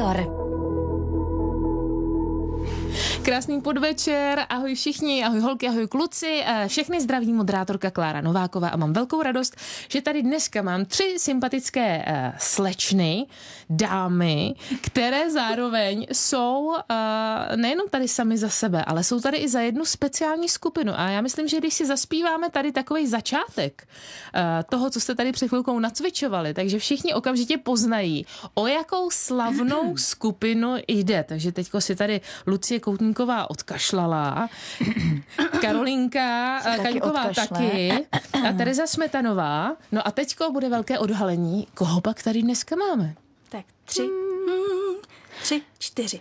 Junior. Krásný podvečer, ahoj všichni, ahoj holky, ahoj kluci, všechny zdraví moderátorka Klára Nováková a mám velkou radost, že tady dneska mám 3 sympatické slečny, dámy, které zároveň jsou nejenom tady sami za sebe, ale jsou tady i za jednu speciální skupinu a já myslím, že když si zaspíváme tady takovej začátek toho, co jste tady před chvilkou nacvičovali, takže všichni okamžitě poznají, o jakou slavnou skupinu jde, takže teďko si tady Lucie Koutníková odkašlala, Karolinka Kaňková taky a Tereza Smetanová. No a teďko bude velké odhalení, koho pak tady dneska máme. Tak 3, 4.